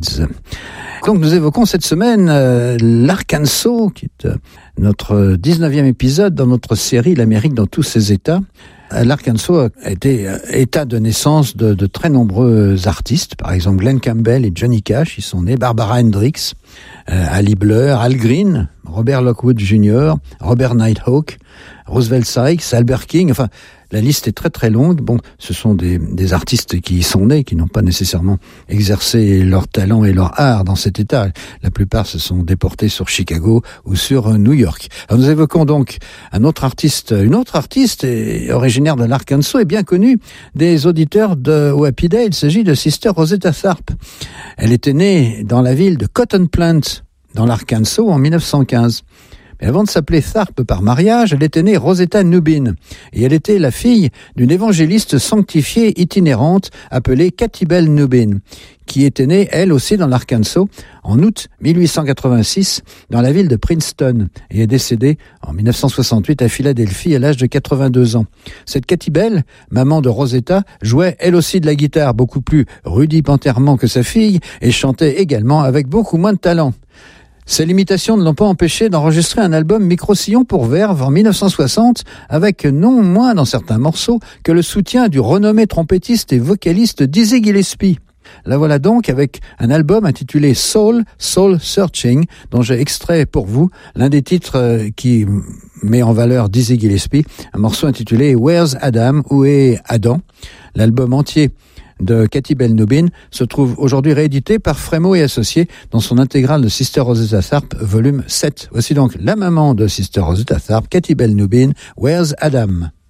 Kids. Donc nous évoquons cette semaine l'Arkansas, qui est notre 19e épisode dans notre série L'Amérique dans tous ses États. L'Arkansas a été état de naissance de très nombreux artistes, par exemple Glenn Campbell et Johnny Cash, ils sont nés, Barbara Hendricks, Ali Bleur, Al Green, Robert Lockwood Jr., Robert Nighthawk, Roosevelt Sykes, Albert King, enfin la liste est très très longue. Bon, ce sont des artistes qui y sont nés, qui n'ont pas nécessairement exercé leur talent et leur art dans cet État. La plupart se sont déportés sur Chicago ou sur New York. Alors nous évoquons donc une autre artiste originaire de l'Arkansas et bien connue des auditeurs de Wapideh. Il s'agit de Sister Rosetta Tharpe. Elle était née dans la ville de Cotton Plant, dans l'Arkansas, en 1915. Et avant de s'appeler Tharpe par mariage, elle était née Rosetta Nubin. Et elle était la fille d'une évangéliste sanctifiée itinérante appelée Katy Bell Nubin, qui était née, elle aussi, dans l'Arkansas, en août 1886, dans la ville de Princeton, et est décédée en 1968 à Philadelphie à l'âge de 82 ans. Cette Katy Bell, maman de Rosetta, jouait elle aussi de la guitare beaucoup plus rudimentairement que sa fille, et chantait également avec beaucoup moins de talent. Ces limitations ne l'ont pas empêché d'enregistrer un album micro-sillon pour Verve en 1960 avec non moins dans certains morceaux que le soutien du renommé trompettiste et vocaliste Dizzy Gillespie. La voilà donc avec un album intitulé Soul Searching, dont j'ai extrait pour vous l'un des titres qui met en valeur Dizzy Gillespie, un morceau intitulé Where's Adam? Où est Adam? L'album entier de Katy Bell Nubin se trouve aujourd'hui réédité par Frémo et Associés dans son intégrale de Sister Rosetta Tharpe, volume 7. Voici donc la maman de Sister Rosetta Tharpe, Katy Bell Nubin, Where's Adam?